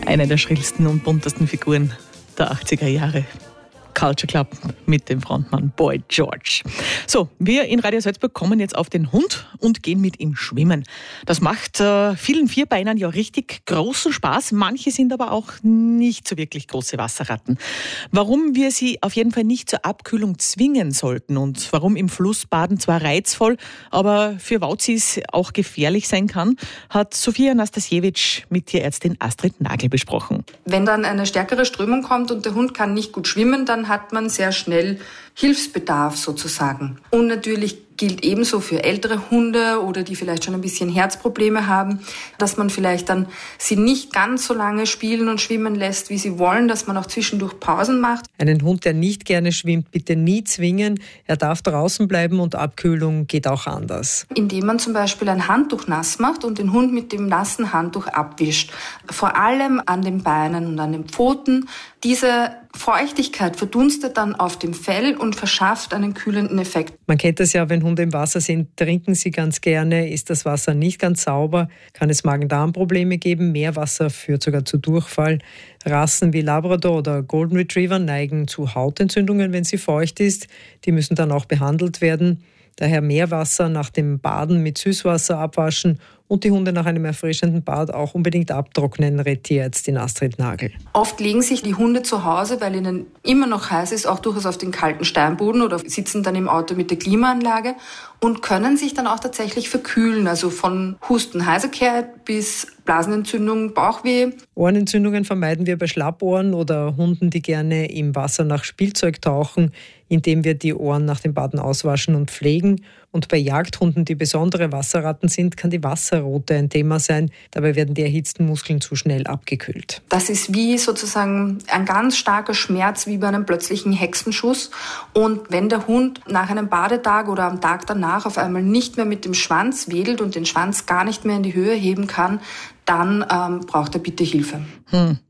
Eine der schrillsten und buntesten Figuren der 80er Jahre. Culture Club mit dem Frontmann Boy George. So, wir in Radio Salzburg kommen jetzt auf den Hund und gehen mit ihm schwimmen. Das macht vielen Vierbeinern ja richtig großen Spaß. Manche sind aber auch nicht so wirklich große Wasserratten. Warum wir sie auf jeden Fall nicht zur Abkühlung zwingen sollten und warum im Flussbaden zwar reizvoll, aber für Wauzis auch gefährlich sein kann, hat Sophia Nastasiewicz mit Tierärztin Astrid Nagel besprochen. Wenn dann eine stärkere Strömung kommt und der Hund kann nicht gut schwimmen, dann hat man sehr schnell Hilfsbedarf sozusagen. Und natürlich gilt ebenso für ältere Hunde oder die vielleicht schon ein bisschen Herzprobleme haben, dass man vielleicht dann sie nicht ganz so lange spielen und schwimmen lässt, wie sie wollen, dass man auch zwischendurch Pausen macht. Einen Hund, der nicht gerne schwimmt, bitte nie zwingen. Er darf draußen bleiben und Abkühlung geht auch anders. Indem man zum Beispiel ein Handtuch nass macht und den Hund mit dem nassen Handtuch abwischt. Vor allem an den Beinen und an den Pfoten. Diese Feuchtigkeit verdunstet dann auf dem Fell und verschafft einen kühlenden Effekt. Man kennt das ja, wenn Hunde im Wasser sind, trinken sie ganz gerne. Ist das Wasser nicht ganz sauber, kann es Magen-Darm-Probleme geben. Meerwasser führt sogar zu Durchfall. Rassen wie Labrador oder Golden Retriever neigen zu Hautentzündungen, wenn sie feucht ist. Die müssen dann auch behandelt werden. Daher Meerwasser nach dem Baden mit Süßwasser abwaschen und die Hunde nach einem erfrischenden Bad auch unbedingt abtrocknen, rät Tierärztin Astrid Nagel. Oft legen sich die Hunde zu Hause, weil ihnen immer noch heiß ist, auch durchaus auf den kalten Steinboden oder sitzen dann im Auto mit der Klimaanlage und können sich dann auch tatsächlich verkühlen, also von Husten, Heiserkeit bis Blasenentzündung, Bauchweh. Ohrenentzündungen vermeiden wir bei Schlappohren oder Hunden, die gerne im Wasser nach Spielzeug tauchen, indem wir die Ohren nach dem Baden auswaschen und pflegen. Und bei Jagdhunden, die besondere Wasserratten sind, kann die Wasserrote ein Thema sein. Dabei werden die erhitzten Muskeln zu schnell abgekühlt. Das ist wie sozusagen ein ganz starker Schmerz, wie bei einem plötzlichen Hexenschuss. Und wenn der Hund nach einem Badetag oder am Tag danach auf einmal nicht mehr mit dem Schwanz wedelt und den Schwanz gar nicht mehr in die Höhe heben kann, dann braucht er bitte Hilfe.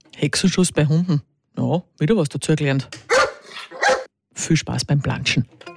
Hexenschuss bei Hunden. Ja, wieder was dazu gelernt. Viel Spaß beim Planschen.